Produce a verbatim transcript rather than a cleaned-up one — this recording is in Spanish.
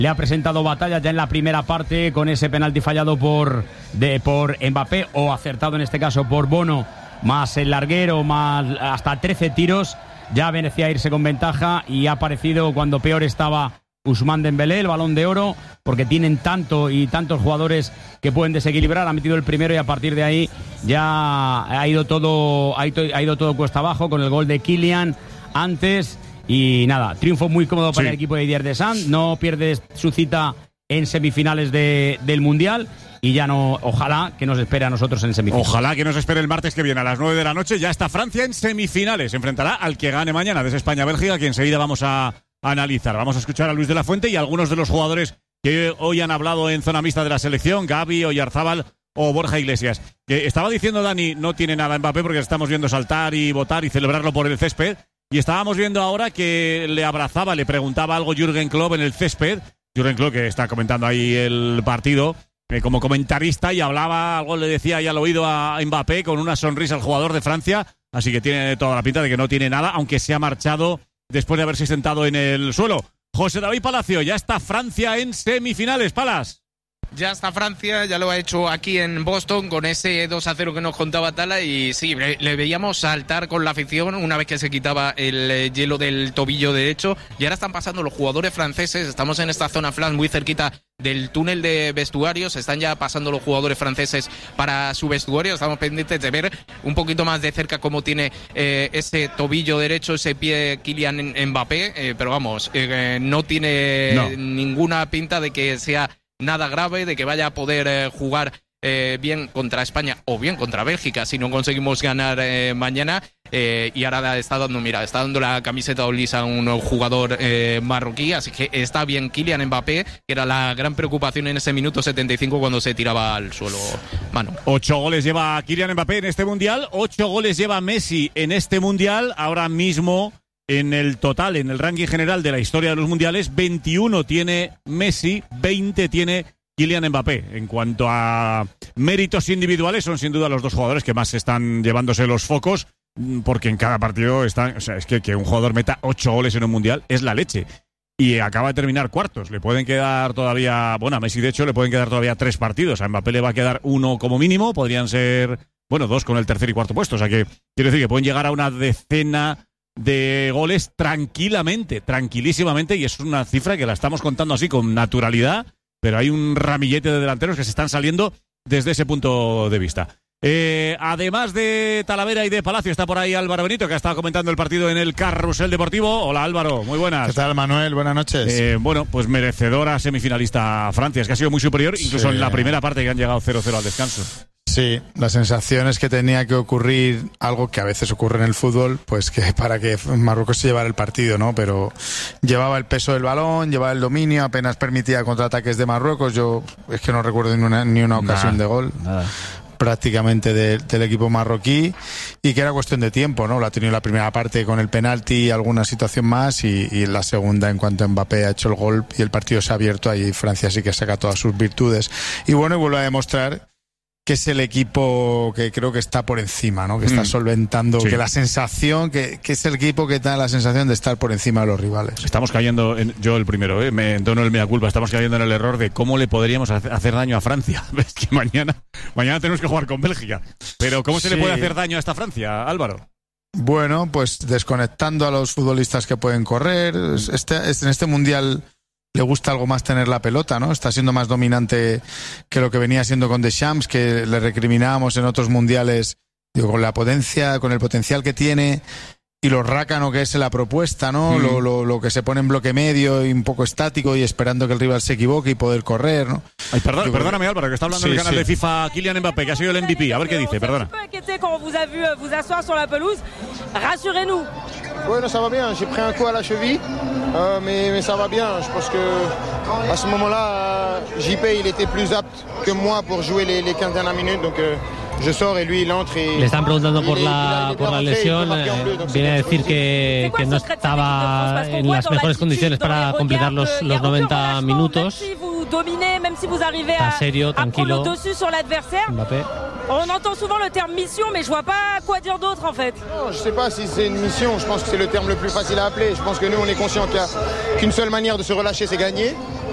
le ha presentado batalla ya en la primera parte con ese penalti fallado por, de, por Mbappé, o acertado en este caso por Bono, más el larguero, más hasta trece tiros. Ya merecía irse con ventaja y ha aparecido cuando peor estaba Ousmane Dembélé, el Balón de Oro, porque tienen tanto y tantos jugadores que pueden desequilibrar. Ha metido el primero y a partir de ahí ya ha ido todo, ha ido, ha ido todo cuesta abajo con el gol de Kylian antes. Y nada, triunfo muy cómodo para sí. el equipo de Didier Deschamps. No pierde su cita en semifinales de, del Mundial. Y ya no, ojalá que nos espere a nosotros en semifinales. Ojalá que nos espere el martes que viene a las nueve de la noche. Ya está Francia en semifinales. Se enfrentará al que gane mañana desde España-Bélgica, que enseguida vamos a analizar. Vamos a escuchar a Luis de la Fuente y a algunos de los jugadores que hoy han hablado en zona mixta de la selección, Gavi, Oyarzábal o Borja Iglesias. Que estaba diciendo Dani, no tiene nada Mbappé porque estamos viendo saltar y votar y celebrarlo por el césped. Y estábamos viendo ahora que le abrazaba, le preguntaba algo Jürgen Klopp en el césped. Jürgen Klopp, que está comentando ahí el partido eh, como comentarista, y hablaba, algo le decía ahí al oído a Mbappé con una sonrisa al jugador de Francia. Así que tiene toda la pinta de que no tiene nada, aunque se ha marchado después de haberse sentado en el suelo. José David Palacio, ya está Francia en semifinales, Palas. Ya está Francia, ya lo ha hecho aquí en Boston con ese dos a cero que nos contaba Tala, y sí, le veíamos saltar con la afición una vez que se quitaba el hielo del tobillo derecho. Y ahora están pasando los jugadores franceses, estamos en esta zona flash muy cerquita del túnel de vestuarios, están ya pasando los jugadores franceses para su vestuario. Estamos pendientes de ver un poquito más de cerca cómo tiene eh, ese tobillo derecho, ese pie Kylian Mbappé, eh, pero vamos, eh, no tiene no. ninguna pinta de que sea nada grave, de que vaya a poder eh, jugar eh, bien contra España o bien contra Bélgica si no conseguimos ganar eh, mañana. Eh, y ahora está dando, mira, está dando la camiseta Olisa a un jugador eh, marroquí, así que está bien Kylian Mbappé, que era la gran preocupación en ese minuto setenta y cinco cuando se tiraba al suelo. Mano. Ocho goles lleva Kylian Mbappé en este Mundial, ocho goles lleva Messi en este Mundial. Ahora mismo en el total, en el ranking general de la historia de los mundiales, veintiuno tiene Messi, veinte tiene Kylian Mbappé. En cuanto a méritos individuales, son sin duda los dos jugadores que más están llevándose los focos, porque en cada partido están, o sea, es que, que un jugador meta ocho goles en un mundial es la leche. Y acaba de terminar cuartos. Le pueden quedar todavía, bueno, a Messi de hecho le pueden quedar todavía tres partidos. A Mbappé le va a quedar uno como mínimo, podrían ser, bueno, dos con el tercer y cuarto puesto. O sea que quiero decir que pueden llegar a una decena de goles tranquilamente, tranquilísimamente, y es una cifra que la estamos contando así con naturalidad, pero hay un ramillete de delanteros que se están saliendo desde ese punto de vista. Eh, además de Talavera y de Palacio, está por ahí Álvaro Benito, que ha estado comentando el partido en el Carrusel Deportivo. Hola Álvaro, muy buenas. ¿Qué tal, Manuel? Buenas noches. Eh, bueno, pues merecedora semifinalista Francia, es que ha sido muy superior, incluso sí. en la primera parte, que han llegado cero cero al descanso. Sí, la sensación es que tenía que ocurrir algo que a veces ocurre en el fútbol, pues que para que Marruecos se llevara el partido, ¿no? Pero llevaba el peso del balón, llevaba el dominio, apenas permitía contraataques de Marruecos. Yo es que no recuerdo ni una, ni una ocasión nada, de gol. Nada. Prácticamente de, del equipo marroquí, y que era cuestión de tiempo, ¿no? Lo ha tenido la primera parte con el penalti y alguna situación más, y, y la segunda, en cuanto Mbappé ha hecho el gol y el partido se ha abierto, ahí Francia sí que saca todas sus virtudes. Y bueno, y vuelve a demostrar que es el equipo que creo que está por encima, ¿no? Que está solventando, sí. que la sensación, que, que es el equipo que da la sensación de estar por encima de los rivales. Estamos cayendo, en, yo el primero, ¿eh? me entono el mea culpa, estamos cayendo en el error de cómo le podríamos hacer daño a Francia. Es que mañana, mañana tenemos que jugar con Bélgica. Pero ¿cómo se sí. le puede hacer daño a esta Francia, Álvaro? Bueno, pues desconectando a los futbolistas que pueden correr. Este, este, en este Mundial le gusta algo más tener la pelota, ¿no? Está siendo más dominante que lo que venía siendo con Deschamps, que le recriminábamos en otros mundiales, digo, con la potencia, con el potencial que tiene y lo rácano que es la propuesta, ¿no? Mm. Lo, lo, lo que se pone en bloque medio y un poco estático y esperando que el rival se equivoque y poder correr, ¿no? Ay, perdón, Yo, perdóname Álvaro, que está hablando sí, en el canal sí. de FIFA Kylian Mbappé, que ha sido el M V P. A ver qué dice, perdona. Bueno, ça va bien, j'ai pris un coup à la cheville, euh, mais, mais ça va bien. Je pense que à ce moment-là, J P il était plus apte que moi pour jouer les, les quinze dernières minutes, donc euh, je sors et lui il entre. Et le están preguntando por la, por la lesión, eh, viene a decir que, que no estaba en las mejores condiciones para completar los, los noventa minutos. Está serio, tranquilo. Mbappé. On entend souvent le terme mission, mais je vois pas quoi dire d'autre en fait. Non, je sais pas si c'est une mission, je pense que c'est le terme le plus facile à appeler. Je pense que nous on est conscient qu'il y a qu'une seule manière de se relâcher, c'est gagner.